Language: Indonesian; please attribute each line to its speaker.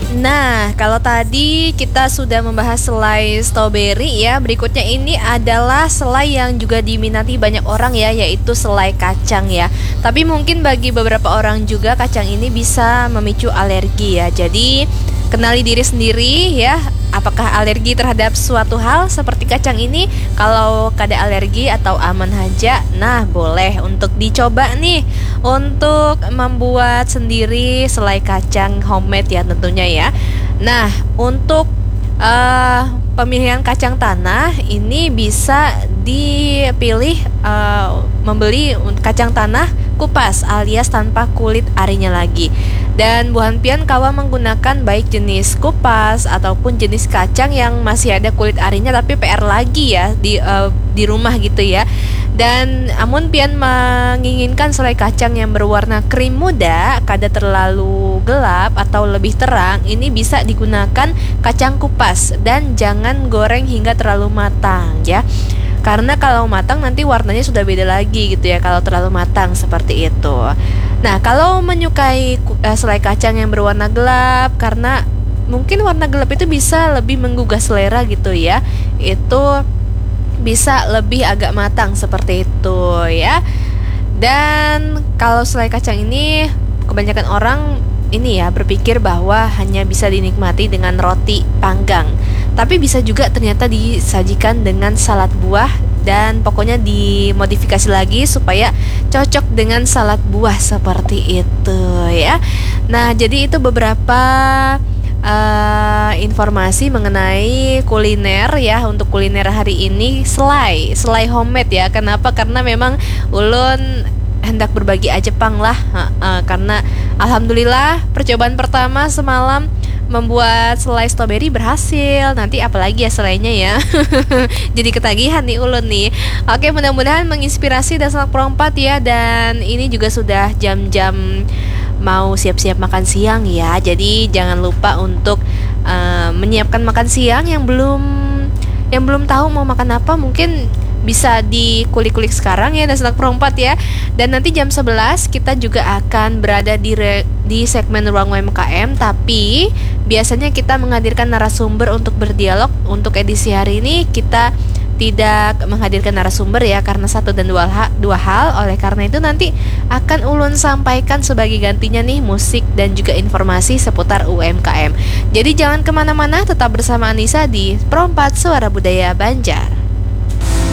Speaker 1: Nah, kalau tadi kita sudah membahas selai strawberry ya, berikutnya ini adalah selai yang juga diminati banyak orang ya, yaitu selai kacang ya. Tapi mungkin bagi beberapa orang juga kacang ini bisa memicu alergi ya. Jadi, kenali diri sendiri ya, apakah alergi terhadap suatu hal seperti kacang ini? Kalau kada alergi atau aman aja, nah boleh untuk dicoba nih untuk membuat sendiri selai kacang homemade ya tentunya ya. Nah, untuk eh, pemilihan kacang tanah ini bisa dipilih membeli kacang tanah kupas alias tanpa kulit arinya lagi. Dan Bu Hanpian kawa menggunakan baik jenis kupas ataupun jenis kacang yang masih ada kulit arinya tapi PR lagi ya di rumah gitu ya. Dan amun pian menginginkan selai kacang yang berwarna krim muda, kada terlalu gelap atau lebih terang, ini bisa digunakan kacang kupas dan jangan goreng hingga terlalu matang ya. Karena kalau matang nanti warnanya sudah beda lagi gitu ya kalau terlalu matang seperti itu. Nah, kalau menyukai selai kacang yang berwarna gelap karena mungkin warna gelap itu bisa lebih menggugah selera gitu ya. Itu bisa lebih agak matang seperti itu ya. Dan kalau selai kacang ini kebanyakan orang ini ya berpikir bahwa hanya bisa dinikmati dengan roti panggang. Tapi bisa juga ternyata disajikan dengan salad buah dan pokoknya dimodifikasi lagi supaya cocok dengan salad buah seperti itu ya. Nah, jadi itu beberapa informasi mengenai kuliner ya untuk kuliner hari ini selai homemade ya. Kenapa? Karena memang ulun hendak berbagi ajepang lah karena alhamdulillah percobaan pertama semalam membuat selai strawberry berhasil. Nanti apalagi ya selainya ya. Jadi ketagihan nih ulun nih. Oke, mudah-mudahan menginspirasi dan sangat perompat ya. Dan ini juga sudah jam-jam mau siap-siap makan siang ya. Jadi jangan lupa untuk menyiapkan makan siang yang belum tahu mau makan apa, mungkin bisa dikulik-kulik sekarang ya dan senang perompat ya. Dan nanti jam 11 kita juga akan berada di segmen Ruang UMKM, tapi biasanya kita menghadirkan narasumber untuk berdialog. Untuk edisi hari ini kita tidak menghadirkan narasumber ya karena satu dan dua hal. Oleh karena itu nanti akan ulun sampaikan sebagai gantinya nih musik dan juga informasi seputar UMKM. Jadi jangan kemana-mana, tetap bersama Anissa di Perompat Suara Budaya Banjar.